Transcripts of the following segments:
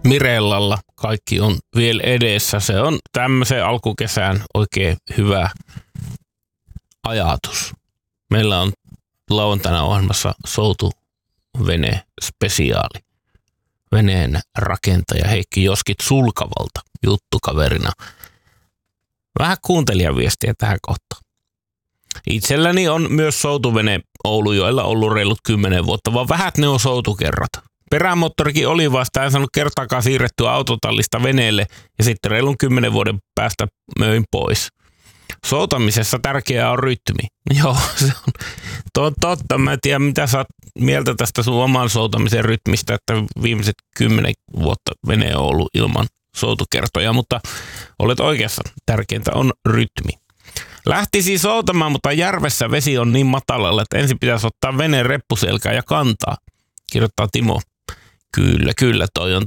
Mirellalla kaikki on vielä edessä. Se on tämmöisen alkukesään oikein hyvä ajatus. Meillä on lauantaina ohjelmassa soutuvene spesiaali. Veneen rakentaja Heikki Joskit Sulkavalta juttukaverina. Vähän kuuntelijaviestiä tähän kohtaan. Itselläni on myös soutuvene Oulujoella ollut reilut 10 vuotta, vaan vähät ne on soutukerrat. Perämoottorikin oli vasta, en saanut kertaakaan siirrettyä autotallista veneelle ja sitten reilun 10 vuoden päästä möin pois. Soutamisessa tärkeää on rytmi. Joo, se on totta. Mä en tiedä, mitä sä oot mieltä tästä sun oman soutamisen rytmistä, että viimeiset 10 vuotta vene on ollut ilman soutukertoja, mutta olet oikeassa. Tärkeintä on rytmi. Lähti siis soutamaan, mutta järvessä vesi on niin matalalla, että ensin pitäisi ottaa veneen reppuselkään ja kantaa, kirjoittaa Timo. Kyllä, toi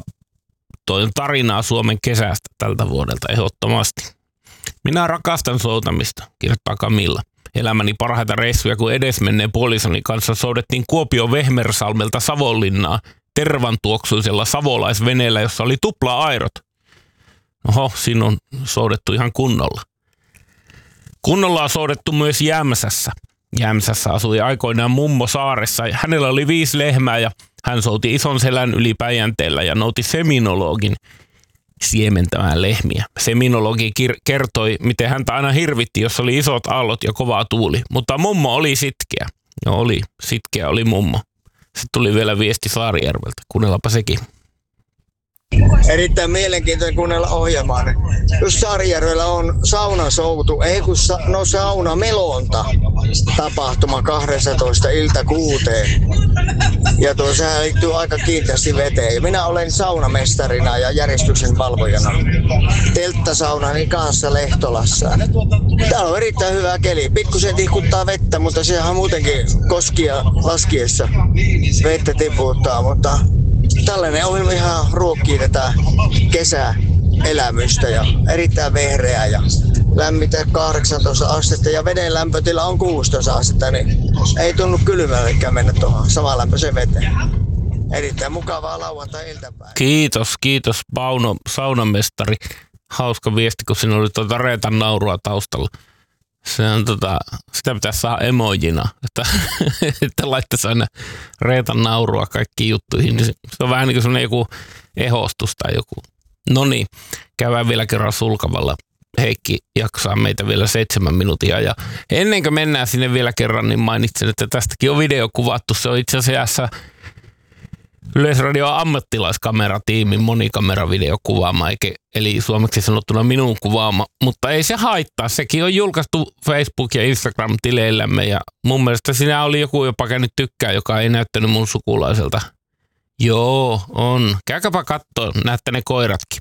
on tarinaa Suomen kesästä tältä vuodelta ehdottomasti. Minä rakastan soutamista, kirjoittaa Camilla. Elämäni parhaita reissuja, kun edesmenneen puolisoni kanssa soudettiin Kuopion Vehmersalmelta Savonlinnaa tervantuoksuisella savolaisveneellä, jossa oli tupla-airot. Oho, siinä on soudettu ihan kunnolla. Kunnolla on soudettu myös Jämsässä. Jämsässä asui aikoinaan mummo saaressa ja hänellä oli 5 lehmää ja hän souti ison selän yli Päijänteellä ja nouti seminologin siementämään lehmiä. Seminologi kertoi, miten häntä aina hirvitti, jos oli isot aallot ja kova tuuli, mutta mummo oli sitkeä. No sitkeä oli mummo. Sitten tuli vielä viesti Saarijärveltä, kuunnellaanpa sekin. Erittäin mielenkiintoinen kuunnella ohjelmaa. Just Saarijärvellä on saunasoutu, saunamelonta tapahtuma 12 ilta 6. Ja sehän liittyy aika kiinteästi veteen. Minä olen saunamestarina ja järjestyksen valvojana telttasaunani kanssa Lehtolassa. Täällä on erittäin hyvä keli. Pikkusen tihkuttaa vettä, mutta sehän muutenkin koskia laskiessa vettä tiputtaa, mutta tällainen ohjelma ihan ruokkii tätä kesäelämystä ja erittäin vehreää ja lämmitä 18 astetta ja veden lämpötila on 16 astetta, niin ei tunnu kylmällekään mennä tuohon samanlämpöiseen veteen. Erittäin mukavaa lauantai-iltapäivää. Kiitos Pauno, saunamestari. Hauska viesti, kun siinä oli Reetan naurua taustalla. Se on sitä pitäisi saada emojina, että laittaisi aina Reetan naurua kaikkiin juttuihin. Se on vähän niin kuin sellainen joku ehostus tai joku. No niin, käydään vielä kerran Sulkavalla. Heikki jaksaa meitä vielä 7 minuuttia. Ja ennen kuin mennään sinne vielä kerran, niin mainitsen, että tästäkin on video kuvattu. Se on itse asiassa Yleisradion ammattilaiskameratiimin monikameravideo kuvaama, eli suomeksi sanottuna minun kuvaama, mutta ei se haittaa. Sekin on julkaistu Facebook- ja Instagram-tileillämme ja mun mielestä siinä oli joku jopa käynyt tykkää, joka ei näyttänyt mun sukulaiselta. Joo, on. Käykääpä kattoo, näette ne koiratkin.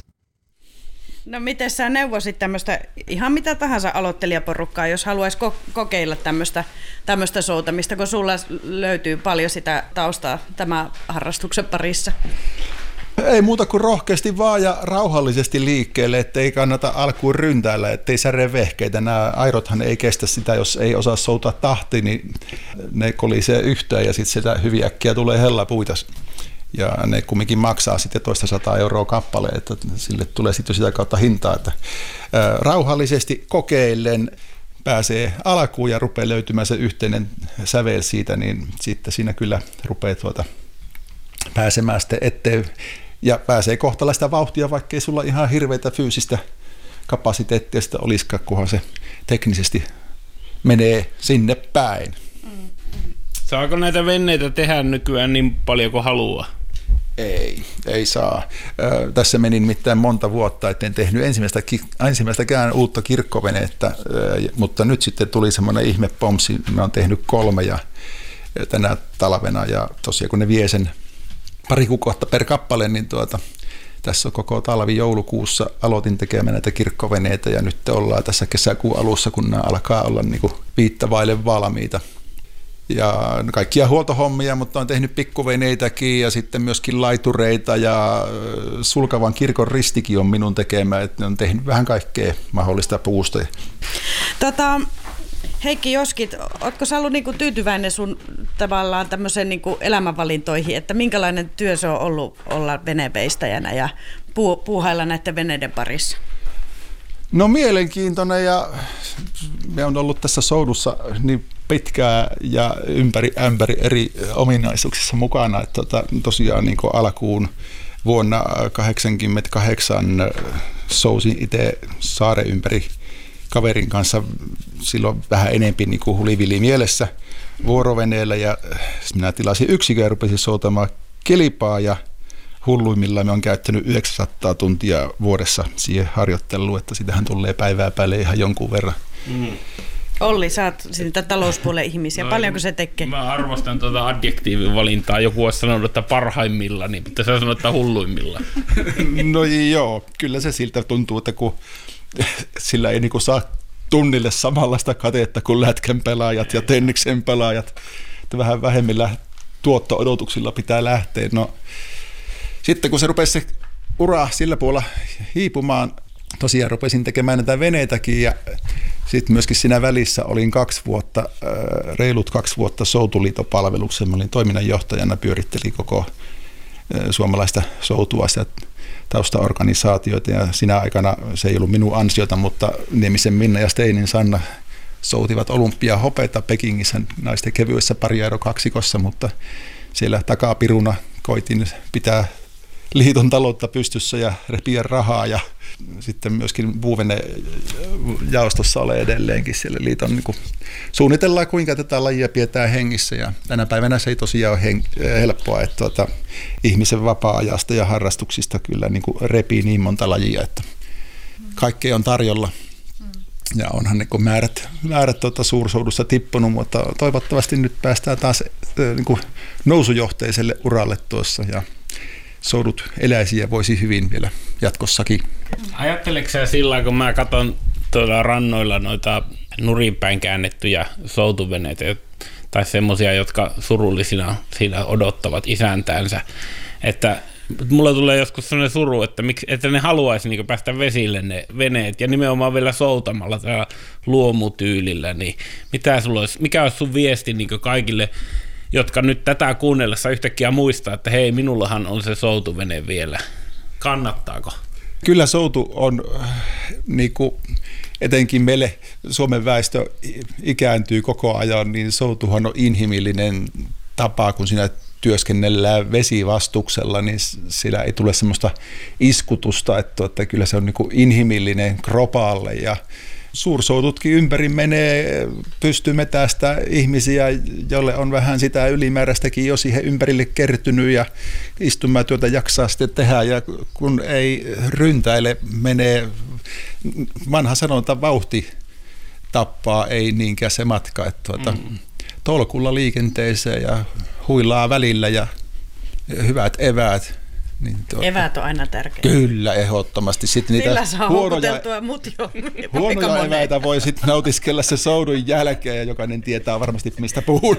No miten sä neuvosit tämmöistä, ihan mitä tahansa aloittelijaporukkaa, jos haluaisi kokeilla tämmöistä soutamista, kun sulla löytyy paljon sitä taustaa tämän harrastuksen parissa? Ei muuta kuin rohkeasti vaan ja rauhallisesti liikkeelle, ettei kannata alkuun ryntäillä, ettei särje vehkeitä. Nämä airothan ei kestä sitä, jos ei osaa soutaa tahti, niin ne kolisee yhteen ja sitten sitä hyvin äkkiä tulee hellapuita. Ja ne kumminkin maksaa sitten 200 € kappale, että sille tulee sitten sitä kautta hintaa. Että rauhallisesti kokeillen pääsee alkuun ja rupeaa löytymään se yhteinen sävel siitä, niin sitten siinä kyllä rupeaa pääsemään sitten eteen. Ja pääsee kohtalaista vauhtia, vaikkei sulla ihan hirveätä fyysistä kapasiteettia sitä olisikaan, kunhan se teknisesti menee sinne päin. Saako näitä veneitä tehdä nykyään niin paljon kuin haluaa? Ei saa. Tässä meni nimittäin monta vuotta, etten tehnyt ensimmäistäkään uutta kirkkovenettä, mutta nyt sitten tuli semmoinen ihme pomsi. Mä oon tehnyt 3 ja tänä talvena ja tosiaan kun ne vie sen pari kuukautta per kappale, niin tässä on koko talvi joulukuussa aloitin tekemään näitä kirkkoveneitä ja nyt ollaan tässä kesäkuun alussa, kun nämä alkaa olla niin kuin viittavaille valmiita. Ja kaikkia huoltohommia, mutta on tehnyt pikkuveneitäkin ja sitten myöskin laitureita ja Sulkavan kirkon ristikin on minun tekemä, että on tehnyt vähän kaikkea mahdollista puusta. Heikki Joskit, ootko sä ollut niinku tyytyväinen sun tavallaan tämmöiseen niinku elämänvalintoihin, että minkälainen työ se on ollut olla veneveistäjänä ja puuhailla näiden veneiden parissa? No mielenkiintoinen, ja me on ollut tässä soudussa niin pitkään ja ympäri eri ominaisuuksissa mukana, että tosiaan niin kuin alkuun vuonna 1988 sousin itse saaren ympäri kaverin kanssa silloin vähän enempi niin kuin hulivili mielessä vuoroveneellä, ja minä tilasin yksikön ja rupesin soutamaan kilpaa, ja hulluimmillaan me on käyttänyt 900 tuntia vuodessa siihen harjoitteluun, että sitähän tulee päivää päälle ihan jonkun verran. Olli, sä oot siitä talouspuolen ihmisiä. Paljonko se tekee? Mä arvostan tuota adjektiivin valintaa. Joku olisi sanonut, että parhaimmilla, niin pitäisi sanoa, että hulluimmilla. No joo, kyllä se siltä tuntuu, että kun sillä ei niinku saa tunnille samanlaista katetta kuin lätkän pelaajat ja tenniksen pelaajat, että vähän vähemmillä tuotto-odotuksilla pitää lähteä. No, sitten kun se rupesi se ura sillä puolella hiipumaan, tosiaan rupesin tekemään näitä veneitäkin, ja sitten myöskin siinä välissä olin reilut 2 vuotta Soutuliitopalveluksessa. Mä olin toiminnanjohtajana, pyörittelin koko suomalaista soutua ja taustaorganisaatioita, ja sinä aikana se ei ollut minun ansiota, mutta Niemisen Minna ja Steinin Sanna soutivat olympiahopeita Pekingissä naisten kevyessä pariaero-kaksikossa, mutta siellä takapiruna koitin pitää liiton taloutta pystyssä ja repiä rahaa, ja sitten myöskin puuvene-jaostossa olen edelleenkin siellä liiton, niin suunnitellaan kuinka tätä lajia pidetään hengissä, ja tänä päivänä se ei tosiaan ole helppoa, että ihmisen vapaa-ajasta ja harrastuksista kyllä niin repii niin monta lajia, että kaikkea on tarjolla. Ja onhan niin määrät suursoudussa tippunut, mutta toivottavasti nyt päästään taas niin nousujohteiselle uralle tuossa, ja soudut eläisiä voisi hyvin vielä jatkossakin. Ajatteleeko sä sillä, kun mä katson tuolla rannoilla noita nurinpäin käännettyjä soutuveneitä, tai semmoisia, jotka surullisina siinä odottavat isäntäänsä, että mulla tulee joskus sellainen suru, että ne haluaisi niin päästä vesille ne veneet, ja nimenomaan vielä soutamalla tällä luomutyylillä, niin mikä olisi sun viesti niin kaikille, jotka nyt tätä kuunnellessa yhtäkkiä muistaa, että hei, minullahan on se soutuvene vielä. Kannattaako? Kyllä soutu on, niin kuin etenkin meille Suomen väestö ikääntyy koko ajan, niin soutuhan on inhimillinen tapa, kun siinä työskennellään vesivastuksella, niin sillä ei tule semmoista iskutusta, että kyllä se on niin kuin inhimillinen kropaalle, ja suursoututkin ympäri menee pystymetästä ihmisiä, jolle on vähän sitä ylimääräistäkin jo siihen ympärille kertynyt, ja istumatyötä jaksaa sitten tehdä, ja kun ei ryntäile, menee vanha sanonta, vauhti tappaa, ei niinkään se matka, että tolkulla liikenteeseen ja huilaa välillä ja hyvät eväät. Niin eväät on aina tärkeää. Kyllä, ehdottomasti. Sitten niitä huonoja eväitä voi sitten nautiskella se soudun jälkeen, ja jokainen tietää varmasti, mistä puhun.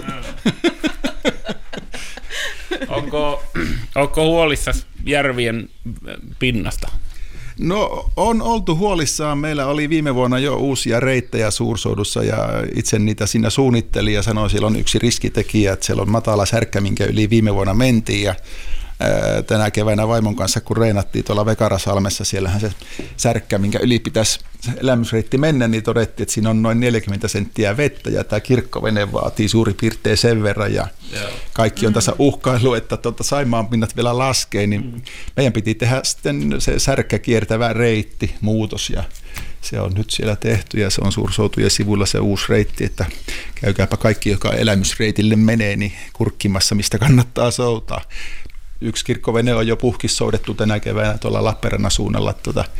Onko huolissasi järvien pinnasta? No, on oltu huolissaan. Meillä oli viime vuonna jo uusia reittejä suursoudussa, ja itse niitä siinä suunnittelin ja sanoin, että siellä on yksi riskitekijä, että siellä on matala särkkä, minkä yli viime vuonna mentiin, ja tänä keväänä vaimon kanssa, kun reenattiin tuolla Vekarasalmessa, siellähän se särkkä, minkä yli pitäisi elämysreitti mennä, niin todettiin, että siinä on noin 40 senttiä vettä, ja tämä kirkkovene vaatii suurin piirtein sen verran, ja kaikki on tässä uhkailu, että Saimaan pinnat vielä laskee, niin meidän piti tehdä sitten se särkkä kiertävä reitti, muutos, ja se on nyt siellä tehty, ja se on Suursoutujen sivuilla se uusi reitti, että käykääpä kaikki, joka elämysreitille menee, niin kurkkimassa, mistä kannattaa soutaa. Yksi kirkkovene on jo puhkissoudettu tänä keväänä tuolla Lappeenrannan suunnalla.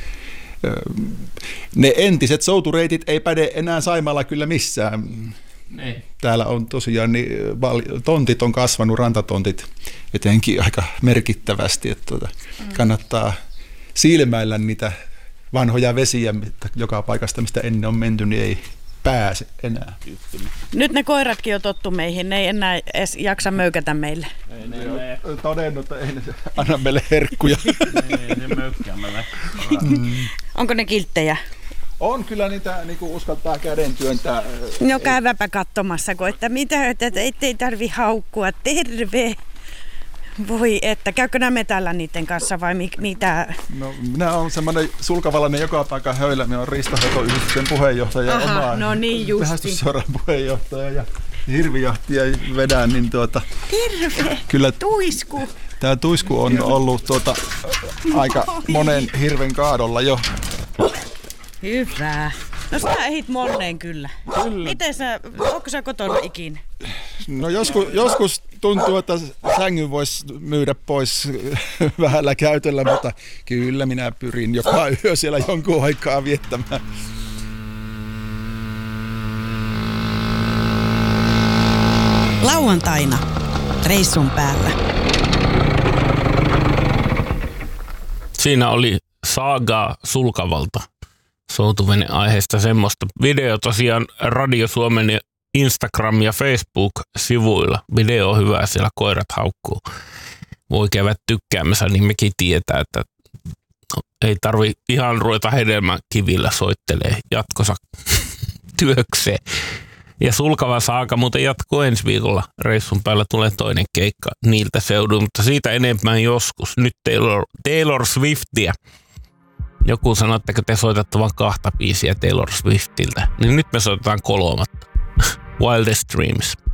Ne entiset soutureitit ei päde enää Saimaalla kyllä missään. Ne. Täällä on tosiaan, niin, tontit on kasvanut, rantatontit etenkin aika merkittävästi. Että kannattaa silmäillä niitä vanhoja vesiä, joka paikasta, mistä ennen on menty, niin ei pääse enää. Nyt ne koiratkin on tottu meihin, ne ei enää edes jaksa möykätä meille. Ne on todennut, että ei ne anna meille herkkuja. Ne möykkää meille. Onko ne kilttejä? On kyllä niitä niinku uskaltaa käden työntää. No käyväpä katsomassa, että mitä, että ettei tarvi haukkua. Terve! Voi että, käykö nämä metällä niiden kanssa vai mitä? No minä olen semmoinen sulkavalainen joka paikan höylä. Minä olen riistanhoitoyhdistyksen puheenjohtaja ja oma no niin justi. metsästysseuran puheenjohtaja ja hirvijahtia vedän. Niin Terve! Kyllä Tuisku! tämä tuisku on ollut aika monen hirven kaadolla jo. Hyvä. No sä ehdit moneen kyllä. Miten onko sä kotona ikinä? No joskus tuntuu, että sängyn voisi myydä pois vähällä käytöllä, mutta kyllä minä pyrin joka yö siellä jonkun aikaa viettämään. Lauantaina reissun päällä. Siinä oli saagaa Sulkavalta soutuvene aiheesta semmoista. Video tosiaan Radio Suomen Instagram- ja Facebook-sivuilla. Video on hyvä, siellä koirat haukkuu. Voi käydä tykkäämässä, niin mekin tietää, että ei tarvi ihan ruveta hedelmäkivillä soittelee jatkossa työkseen. Ja Sulkava saaga muuten jatkuu ensi viikolla. Reissun päällä tulee toinen keikka niiltä seuduilta, mutta siitä enemmän joskus. Nyt Taylor Swiftia. Joku sanoi, että te soitatte vain 2 biisiä Taylor Swiftiltä, niin nyt me soitetaan 3. Wildest Dreams.